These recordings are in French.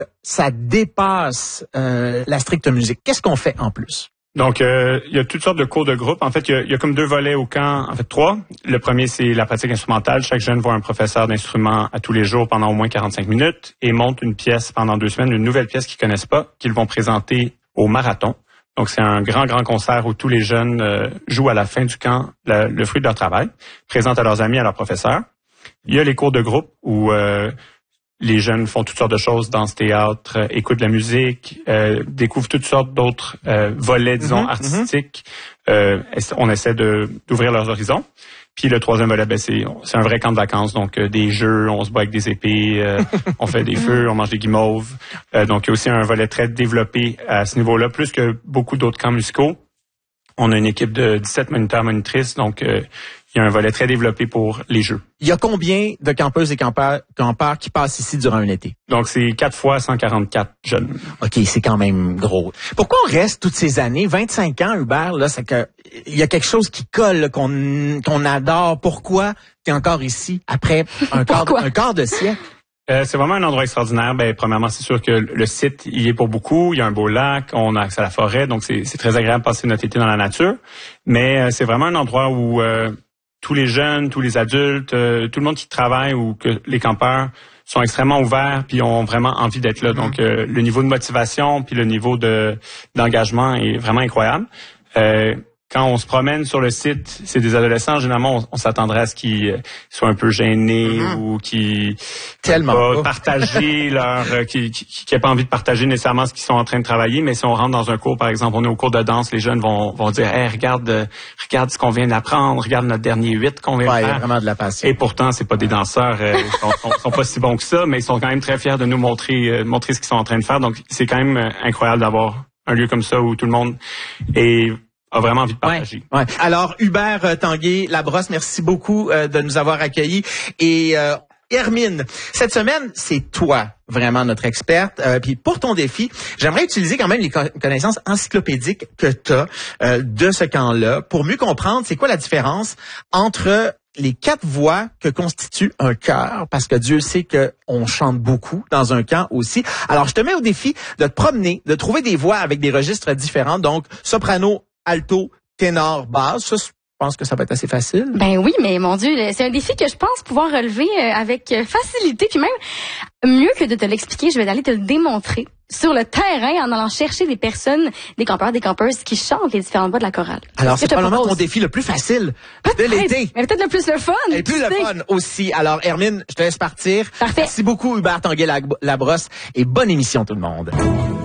ça dépasse la stricte musique. Qu'est-ce qu'on fait en plus? Donc, il y a toutes sortes de cours de groupe. En fait, il y a comme 2 volets au camp. En fait, 3. Le premier, c'est la pratique instrumentale. Chaque jeune voit un professeur d'instrument à tous les jours pendant au moins 45 minutes et monte une pièce pendant 2 semaines, une nouvelle pièce qu'ils connaissent pas, qu'ils vont présenter au marathon. Donc, c'est un grand concert où tous les jeunes jouent à la fin du camp le fruit de leur travail, présentent à leurs amis, à leurs professeurs. Il y a les cours de groupe où les jeunes font toutes sortes de choses, dansent, théâtre, écoutent de la musique, découvrent toutes sortes d'autres volets, disons, artistiques. On essaie d'ouvrir leurs horizons. Puis le 3e volet, c'est un vrai camp de vacances, donc des jeux, on se bat avec des épées, on fait des feux, on mange des guimauves. Donc il y a aussi un volet très développé à ce niveau-là, plus que beaucoup d'autres camps musicaux. On a une équipe de 17 moniteurs, monitrices, donc il y a un volet très développé pour les jeux. Il y a combien de campeuses et campeurs qui passent ici durant un été? Donc, c'est 4 fois 144 jeunes. OK, c'est quand même gros. Pourquoi on reste toutes ces années? 25 ans, Hubert, là, c'est que il y a quelque chose qui colle, qu'on adore. Pourquoi tu es encore ici après un quart de siècle? C'est vraiment un endroit extraordinaire. Premièrement, c'est sûr que le site, il est pour beaucoup. Il y a un beau lac, on a accès à la forêt, donc c'est très agréable de passer notre été dans la nature. Mais c'est vraiment un endroit où tous les jeunes, tous les adultes, tout le monde qui travaille ou que les campeurs sont extrêmement ouverts puis ont vraiment envie d'être là. Donc le niveau de motivation puis le niveau d'engagement est vraiment incroyable. Quand on se promène sur le site, c'est des adolescents, généralement, on s'attendrait à ce qu'ils soient un peu gênés ou qui partager qui n'aient pas envie de partager nécessairement ce qu'ils sont en train de travailler. Mais si on rentre dans un cours, par exemple, on est au cours de danse, les jeunes vont dire, hey, regarde ce qu'on vient d'apprendre, regarde notre dernier 8 qu'on vient de faire. Il y a vraiment de la passion. Et pourtant, c'est pas des danseurs, ils sont pas si bons que ça, mais ils sont quand même très fiers de nous montrer ce qu'ils sont en train de faire. Donc, c'est quand même incroyable d'avoir un lieu comme ça où tout le monde a vraiment envie de partager. Ouais. Alors, Hubert Tanguay-Labrosse, merci beaucoup de nous avoir accueillis. Et Hermine, cette semaine, c'est toi vraiment notre experte. Puis pour ton défi, j'aimerais utiliser quand même les connaissances encyclopédiques que tu as de ce camp-là pour mieux comprendre c'est quoi la différence entre les 4 voix que constitue un chœur, parce que Dieu sait qu'on chante beaucoup dans un camp aussi. Alors, je te mets au défi de te promener, de trouver des voix avec des registres différents, donc soprano, alto, ténor, basse. Ça, je pense que ça va être assez facile. Ben oui, mais mon Dieu, c'est un défi que je pense pouvoir relever avec facilité. Puis même, mieux que de te l'expliquer, je vais aller te le démontrer sur le terrain en allant chercher des personnes, des campeurs, des campeuses qui chantent les différentes voix de la chorale. Alors, c'est probablement ton défi le plus facile de l'été. Mais peut-être le plus le fun. Et plus le fun aussi. Alors, Hermine, je te laisse partir. Parfait. Merci beaucoup, Hubert Tanguay-Labrosse, et bonne émission tout le monde.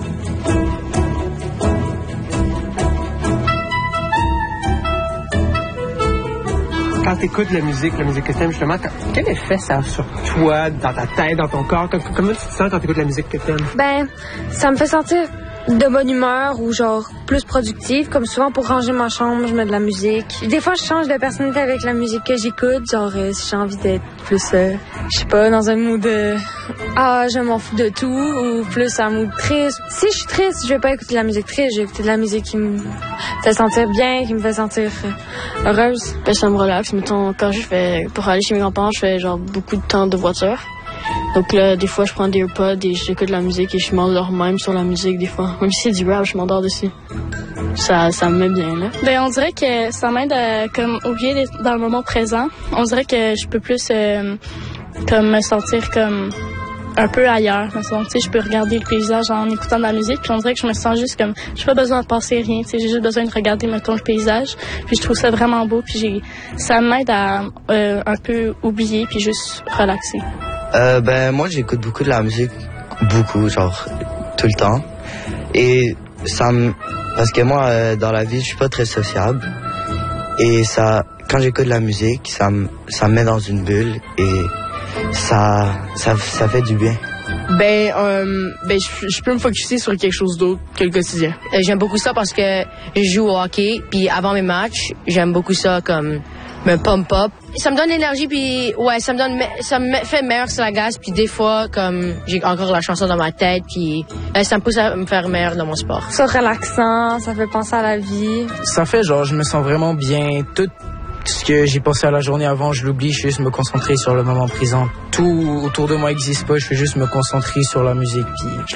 Quand tu écoutes la musique que t'aimes, justement, quel effet ça a sur toi, dans ta tête, dans ton corps? Comment tu te sens quand tu écoutes la musique que t'aimes? Ben, ça me fait sentir de bonne humeur ou genre plus productive. Comme souvent, pour ranger ma chambre, je mets de la musique. Des fois, je change de personnalité avec la musique que j'écoute. Genre, si j'ai envie d'être plus, je sais pas, dans un mood je m'en fous de tout, ou plus un mood triste. Si je suis triste, je vais pas écouter de la musique triste. Je vais écouter de la musique qui me fait sentir bien, qui me fait sentir heureuse. Ben, ça me relaxe. Mettons, quand pour aller chez mes grands-parents, je fais genre beaucoup de temps de voiture. Donc là, des fois, je prends des AirPods et j'écoute de la musique et je m'endors même sur la musique des fois. Même si c'est du rap, je m'endors dessus. Ça me met bien, là. Ben, on dirait que ça m'aide à, comme, oublier d'être dans le moment présent. On dirait que je peux plus, comme, me sentir comme un peu ailleurs. Donc, tu sais, je peux regarder le paysage en écoutant de la musique, puis on dirait que je me sens juste comme, j'ai pas besoin de penser rien, tu sais, j'ai juste besoin de regarder, mettons, le paysage, puis je trouve ça vraiment beau, puis ça m'aide à un peu oublier, puis juste relaxer. Ben, moi, j'écoute beaucoup de la musique, genre, tout le temps, et parce que moi, dans la vie, je suis pas très sociable, et quand j'écoute de la musique, ça me met dans une bulle, et ça fait du bien. Je peux me focusser sur quelque chose d'autre que le quotidien. J'aime beaucoup ça parce que je joue au hockey, puis avant mes matchs, j'aime beaucoup ça comme me pump up. Ça me donne l'énergie, puis ça me fait meilleur sur la glace, puis des fois, comme j'ai encore la chanson dans ma tête, puis ça me pousse à me faire meilleur dans mon sport. C'est relaxant, ça fait penser à la vie. Ça fait genre, je me sens vraiment bien, tout Tout ce que j'ai pensé à la journée avant, je l'oublie, je vais juste me concentrer sur le moment présent. Tout autour de moi n'existe pas, je vais juste me concentrer sur la musique. Puis